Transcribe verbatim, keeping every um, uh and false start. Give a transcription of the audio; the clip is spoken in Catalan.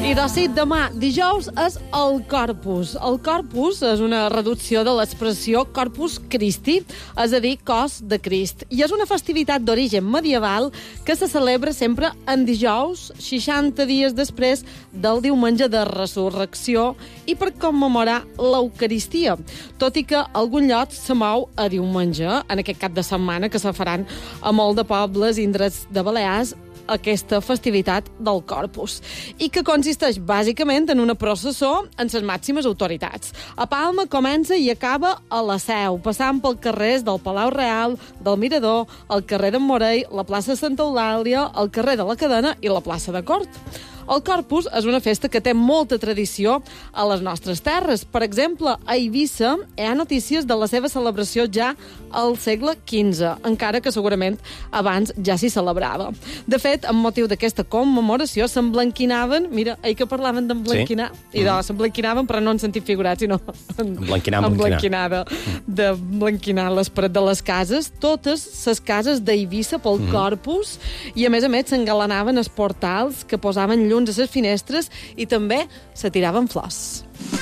I de sí, demà, dijous, és el Corpus. El Corpus és una reducció de l'expressió Corpus Christi, és a dir, cos de Crist. I és una festivitat d'origen medieval que se celebra sempre en dijous, seixanta dies després del diumenge de resurrecció i per commemorar l'Eucaristia. Tot i que algun lloc se mou a diumenge, en aquest cap de setmana que se faran a molt de pobles i indrets de Balears, aquesta festivitat del Corpus, i que consisteix bàsicament en una processó en les màximes autoritats. A Palma comença i acaba a la Seu, passant pel carrers del Palau Real, del Mirador, el carrer d'en Morell, la plaça de Santa Eulàlia, el carrer de la Cadena i la plaça de Cort. El Corpus és una festa que té molta tradició a les nostres terres. Per exemple, a Eivissa hi ha notícies de la seva celebració ja al segle quinze, encara que segurament abans ja s'hi celebrava. De fet, amb motiu d'aquesta commemoració s'emblanquinaven, mira, ahir que parlaven d'emblanquinar, sí? I de, s'emblanquinaven, però no en sentit figurat, sinó en, Emblanquinar, emblanquinada, de blanquinar les parets de les cases, totes les cases d'Eivissa pel mm. Corpus, i a més a més s'engalanaven els portals que posaven llums a les finestres i també se tiraven flors.